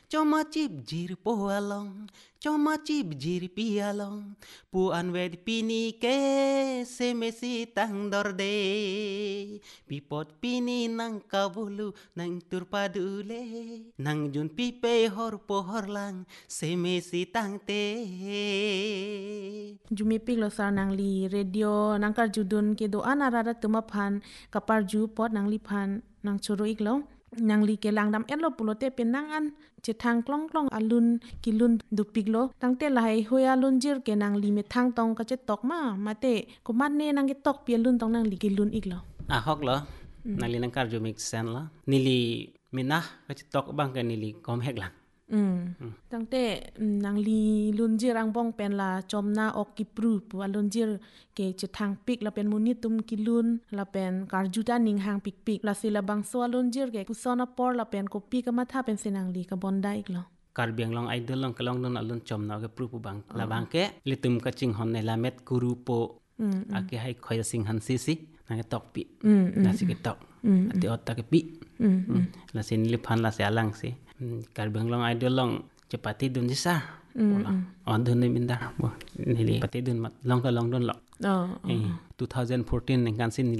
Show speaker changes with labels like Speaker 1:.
Speaker 1: Choma chip jir po along, choma chip jir pi along. Pu anwed pini ke se mesi tang dorde. Pipot pini nang kabulu nang turpadule. Nang jun pipe hor po horlang se mesi tang te.
Speaker 2: Jumi pik lo sar nang li radio nang kar judun ke do anarada tumaphan kapar ju pot nang li phan nang churu ik lo. Nang li ke lang dam elo pulote pen nang an che thang klong klong alun kilun du piglo tang te lai hoya lun jir ke nang li me thang tong ka che tok ma mate ko mat ne nang ke tok pi lun tong nang li kilun ik lo
Speaker 1: Ahok lo, nali nang karjo mix sen lo. Nili minah kacitok bang ke nili kom hek lang.
Speaker 2: tang te nang li lun jir ang bong pen la chomna ok ki pru pu alun jir ke che thang pik la pen muni tum kilun la pen karjuta ning hang pik pik la sila bang so alun jir ke pusona por la pen ko pi ka matha pen senang li ka bonda ik lo
Speaker 1: Kar biang long idol long kalong don alun chom na ke pru pu bang. La bang ke litum kaching hon ne lamet kuru po. Ake hai khoy sing han sisi nang ke tok pi. La si ke tok. Ati otak ke pi. La sin lipan la se alang si. Kar biang long idol long cepati dun jisa. On dun ne minda. Nili pati dun mat long ka long don lo. 2014 nang kan sin